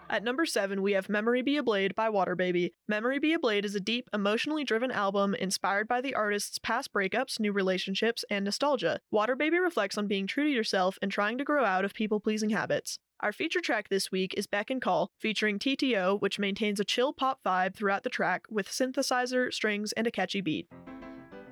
At number 7, we have Memory Be a Blade by Water Baby. Memory Be a Blade is a deep, emotionally driven album inspired by the artist's past breakups, new relationships, and nostalgia. Water Baby reflects on being true to yourself and trying to grow out of people-pleasing habits. Our feature track this week is Beck and Call, featuring TTO, which maintains a chill pop vibe throughout the track with synthesizer, strings, and a catchy beat.